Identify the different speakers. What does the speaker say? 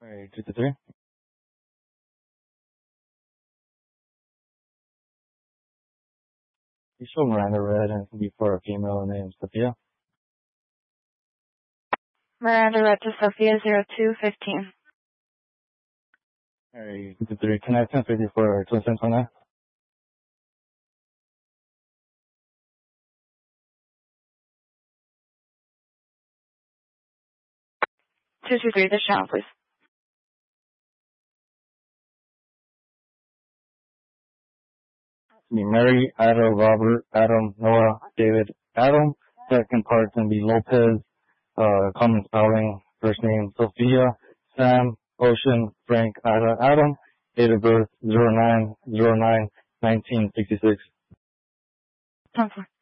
Speaker 1: Alright, 2 to 3. You show Miranda Red and it can be for a female named Sophia.
Speaker 2: Miranda Red to Sophia 0215.
Speaker 1: Alright, 2 to 3. Can I attempt with you for twin cents on that?
Speaker 2: 223, this channel, please.
Speaker 1: Mary, Adam, Robert, Adam, Noah, David, Adam. Second part can be Lopez, common spelling, first name Sophia, Sam, Ocean, Frank, Adam, date of birth 09/09/1966.
Speaker 2: 10-4.